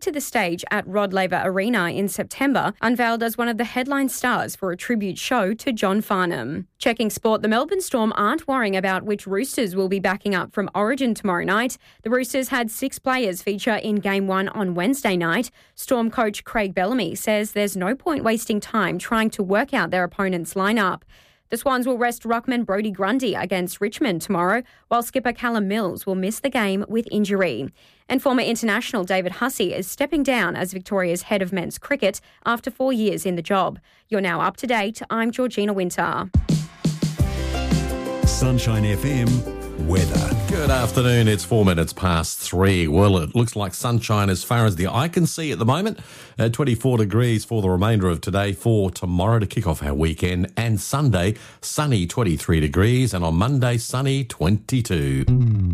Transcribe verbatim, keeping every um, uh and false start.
to the stage at Rod Laver Arena in September, unveiled as one of the headline stars for a tribute show to John Farnham. Checking sport, the Melbourne Storm aren't worrying about which Roosters will be backing up from Origin tomorrow night. The Roosters had six players feature in Game one on Wednesday night. Storm coach Craig Bellamy says there's no point wasting time trying to work out their opponent's lineup. The Swans will rest ruckman Brodie Grundy against Richmond tomorrow, while skipper Callum Mills will miss the game with injury. And former international David Hussey is stepping down as Victoria's head of men's cricket after four years in the job. You're now up to date. I'm Georgina Winter. Sunshine F M weather. Good afternoon. It's four minutes past three. Well, it looks like sunshine as far as the eye can see at the moment. Uh, twenty-four degrees for the remainder of today, for tomorrow to kick off our weekend. And Sunday, sunny twenty-three degrees. And on Monday, sunny twenty-two.